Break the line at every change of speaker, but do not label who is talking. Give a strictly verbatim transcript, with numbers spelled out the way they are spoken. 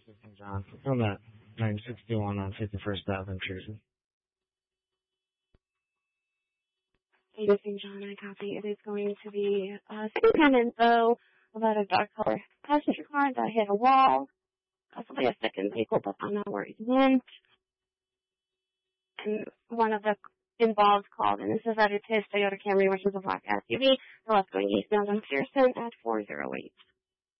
Saint John. From that nine sixty-one on fifty-first Avenue, Jersey.
Hey, Saint John, I copy. It is going to be uh, second-hand info about a dark color passenger car that hit a wall, possibly a second vehicle, but I'm not where it went. And one of the involved called, and this is that it's his Toyota Camry, which is a black S U V. The left going eastbound on Pearson at four oh eight.